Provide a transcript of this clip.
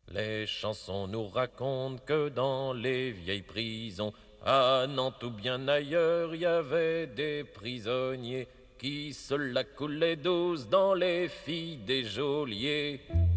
Les chansons nous racontent que dans les vieilles prisons, à Nantes ou bien ailleurs, il y avait des prisonniers qui se la coulaient douce dans les filles des geôliers.